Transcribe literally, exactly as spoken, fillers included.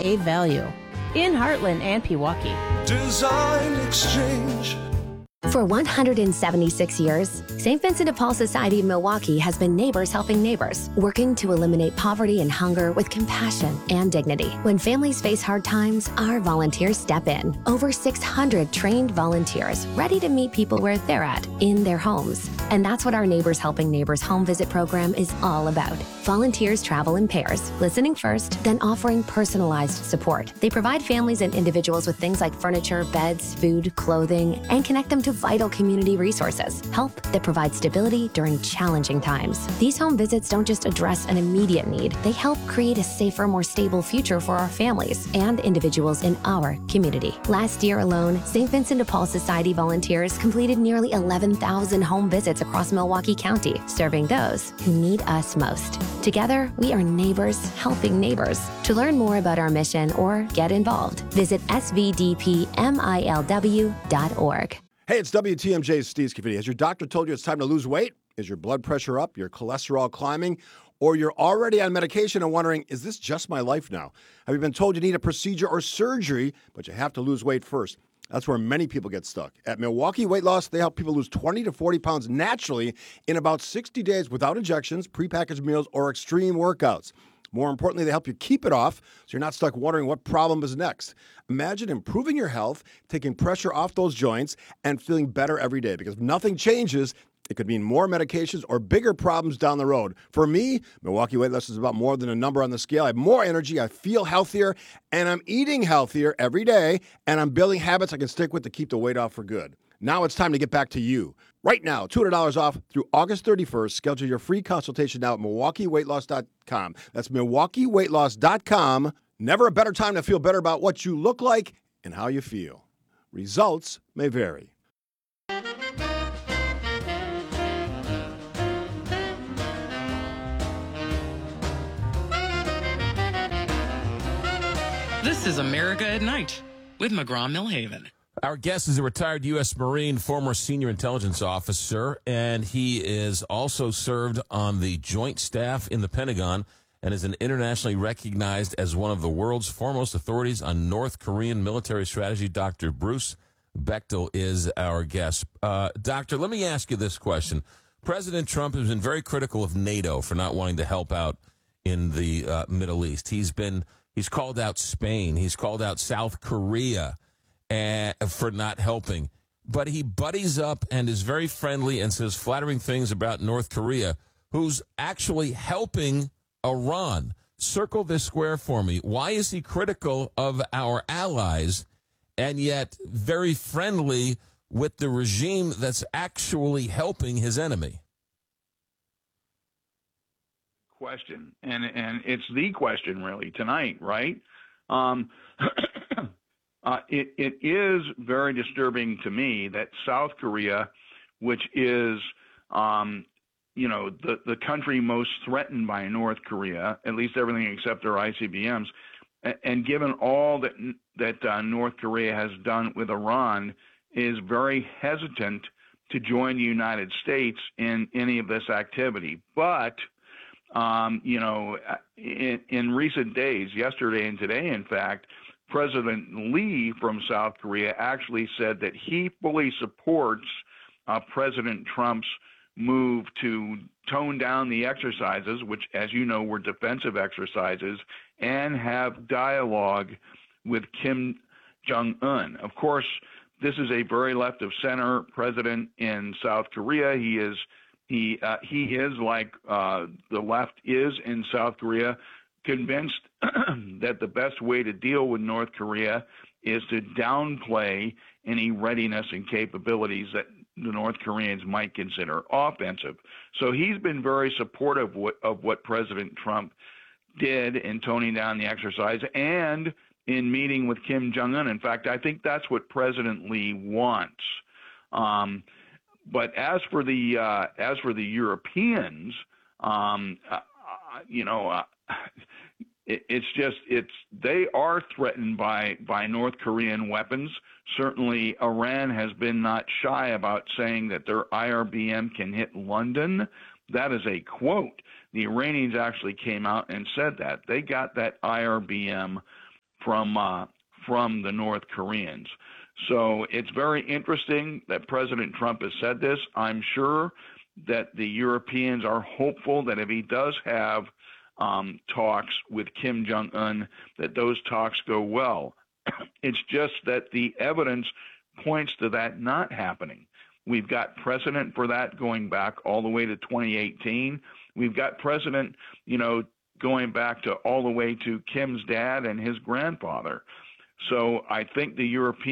A value. In Heartland and Pewaukee. Design Exchange. For one hundred seventy-six years, Saint Vincent de Paul Society of Milwaukee has been neighbors helping neighbors, working to eliminate poverty and hunger with compassion and dignity. When families face hard times, our volunteers step in. Over six hundred trained volunteers ready to meet people where they're at, in their homes. And that's what our Neighbors Helping Neighbors home visit program is all about. Volunteers travel in pairs, listening first, then offering personalized support. They provide families and individuals with things like furniture, beds, food, clothing, and connect them to vital community resources, help that provides stability during challenging times. These home visits don't just address an immediate need, they help create a safer, more stable future for our families and individuals in our community. Last year alone, Saint Vincent de Paul Society volunteers completed nearly eleven thousand home visits across Milwaukee County, serving those who need us most. Together, we are neighbors helping neighbors. To learn more about our mission or get involved, visit S V D P M I L W dot org. Hey, it's W T M J's Steve Scafidi. Has your doctor told you it's time to lose weight? Is your blood pressure up, your cholesterol climbing, or you're already on medication and wondering, is this just my life now? Have you been told you need a procedure or surgery, but you have to lose weight first? That's where many people get stuck. At Milwaukee Weight Loss, they help people lose twenty to forty pounds naturally in about sixty days without injections, prepackaged meals, or extreme workouts. More importantly, they help you keep it off so you're not stuck wondering what problem is next. Imagine improving your health, taking pressure off those joints, and feeling better every day. Because if nothing changes, it could mean more medications or bigger problems down the road. For me, Milwaukee Weight Loss is about more than a number on the scale. I have more energy, I feel healthier, and I'm eating healthier every day, and I'm building habits I can stick with to keep the weight off for good. Now it's time to get back to you. Right now, two hundred dollars off through August thirty-first. Schedule your free consultation now at Milwaukee Weight Loss dot com. That's Milwaukee Weight Loss dot com. Never a better time to feel better about what you look like and how you feel. Results may vary. This is America at Night with McGraw-Millhaven. Our guest is a retired U S Marine, former senior intelligence officer, and he is also served on the Joint Staff in the Pentagon and is an internationally recognized as one of the world's foremost authorities on North Korean military strategy. Doctor Bruce Bechtel is our guest. Uh, doctor, let me ask you this question. President Trump has been very critical of NATO for not wanting to help out in the uh, Middle East. He's been he's called out Spain. He's called out South Korea uh, for not helping. But he buddies up and is very friendly and says flattering things about North Korea, who's actually helping Iran. Circle this square for me. Why is he critical of our allies and yet very friendly with the regime that's actually helping his enemy? Question, and and it's the question really tonight, right? Um, uh, it it is very disturbing to me that South Korea, which is um, you know the the country most threatened by North Korea, at least everything except their I C B Ms, and, and given all that that uh, North Korea has done with Iran, is very hesitant to join the United States in any of this activity, but Um, you know, in, in recent days, yesterday and today, in fact, President Lee from South Korea actually said that he fully supports uh, President Trump's move to tone down the exercises, which, as you know, were defensive exercises, and have dialogue with Kim Jong-un. Of course, this is a very left of center president in South Korea. He is He uh, he is, like uh, the left is in South Korea, convinced that the best way to deal with North Korea is to downplay any readiness and capabilities that the North Koreans might consider offensive. So he's been very supportive of what President Trump did in toning down the exercise and in meeting with Kim Jong-un. In fact, I think that's what President Lee wants. Um, But as for the uh, as for the Europeans, um, uh, you know, uh, it, it's just it's they are threatened by by North Korean weapons. Certainly, Iran has been not shy about saying that their I R B M can hit London. That is a quote. The Iranians actually came out and said that they got that I R B M from uh, from the North Koreans. So it's very interesting that President Trump has said this. I'm sure that the Europeans are hopeful that if he does have um, talks with Kim Jong-un, that those talks go well. It's just that the evidence points to that not happening. We've got precedent for that going back all the way to twenty eighteen. We've got precedent, you know, going back to all the way to Kim's dad and his grandfather. So I think the Europeans